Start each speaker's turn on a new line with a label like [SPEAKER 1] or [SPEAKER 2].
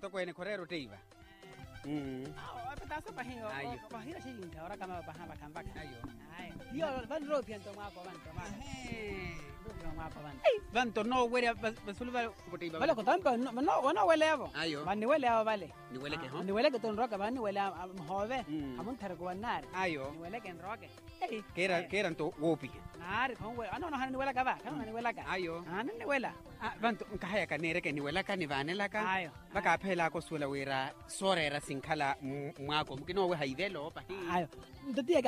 [SPEAKER 1] kwene korero teiva.
[SPEAKER 2] Pataso pahingo.
[SPEAKER 1] Ayo.
[SPEAKER 2] Bahira shinga ora kama bahamba kambaka.
[SPEAKER 1] Ayo.
[SPEAKER 2] Ayo. Yo van ropi anto mwako banto ma. Ropi mwako banto.
[SPEAKER 1] Vanto no wele basuluva kuteiva.
[SPEAKER 2] Vale kotampa no wana wele avo.
[SPEAKER 1] Ayo.
[SPEAKER 2] Bani wele avo vale.
[SPEAKER 1] Ni wele ke ho?
[SPEAKER 2] Ni wele ke ton roka bani wele mhove. Amun tarko wanar.
[SPEAKER 1] Ayo.
[SPEAKER 2] Ni wele ken roke.
[SPEAKER 1] Kera nto wopi.
[SPEAKER 2] Nari kon wele. Ano no hani wele ka ba. Kan hani wele ka.
[SPEAKER 1] Ayo.
[SPEAKER 2] Ano ni wele.
[SPEAKER 1] Vanto nkahaya ka nere ke ni wela ka ni vanela ka.
[SPEAKER 2] Ayo.
[SPEAKER 1] Baka phela ko sula wera sorera sinkhala mwako mkino we haivelo pa.
[SPEAKER 2] Ayo. Ntotia